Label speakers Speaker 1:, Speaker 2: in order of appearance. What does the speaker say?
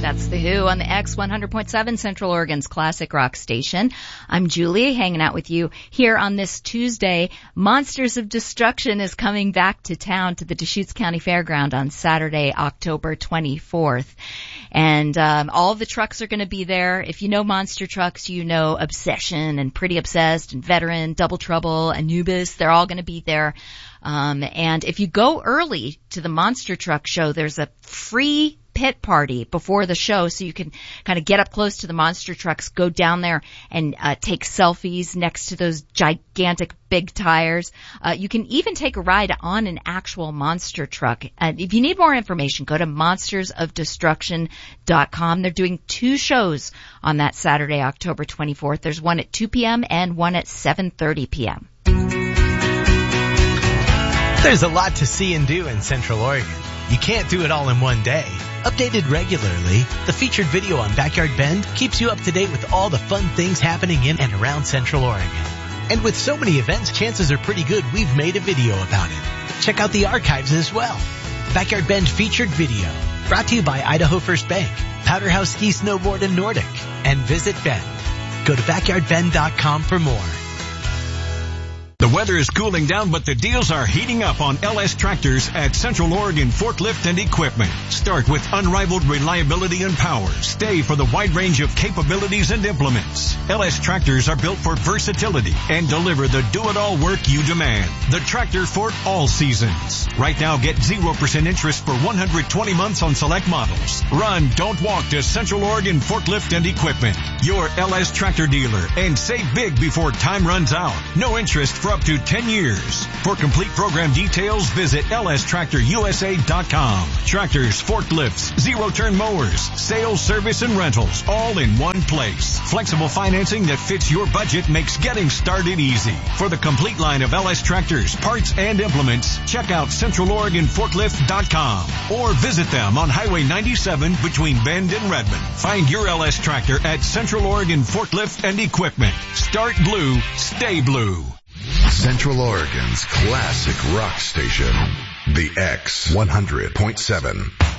Speaker 1: That's The Who on the X 100.7, Central Oregon's classic rock station. I'm Julie, hanging out with you here on this Tuesday. Monsters of Destruction is coming back to town to the Deschutes County Fairground on Saturday, October 24th. And all the trucks are going to be there. If you know monster trucks, you know Obsession and Pretty Obsessed and Veteran, Double Trouble, Anubis. They're all going to be there. And if you go early to the monster truck show, there's a free pit party before the show, so you can kind of get up close to the monster trucks, go down there and take selfies next to those gigantic big tires. You can even take a ride on an actual monster truck. If you need more information, go to monstersofdestruction.com. They're doing 2 shows on that Saturday, October 24th. There's one at 2 p.m. and one at 7:30 p.m.
Speaker 2: There's a lot to see and do in Central Oregon. You can't do it all in one day. Updated regularly, the featured video on Backyard Bend keeps you up to date with all the fun things happening in and around Central Oregon. And with so many events, chances are pretty good we've made a video about it. Check out the archives as well. Backyard Bend featured video, brought to you by Idaho First Bank, Powderhouse Ski Snowboard and Nordic, and Visit Bend. Go to backyardbend.com for more.
Speaker 3: The weather is cooling down, but the deals are heating up on LS Tractors at Central Oregon Forklift and Equipment. Start with unrivaled reliability and power. Stay for the wide range of capabilities and implements. LS Tractors are built for versatility and deliver the do-it-all work you demand. The tractor for all seasons. Right now, get 0% interest for 120 months on select models. Run, don't walk to Central Oregon Forklift and Equipment, your LS Tractor dealer, and save big before time runs out. No interest for up to 10 years. For complete program details, visit lstractorusa.com. Tractors, forklifts, zero-turn mowers, sales, service, and rentals, all in one place. Flexible financing that fits your budget makes getting started easy. For the complete line of LS Tractors, parts, and implements, check out CentralOregonForklift.com or visit them on Highway 97 between Bend and Redmond. Find your LS Tractor at Central Oregon Forklift and Equipment. Start blue, stay blue.
Speaker 4: Central Oregon's classic rock station, the X 100.7.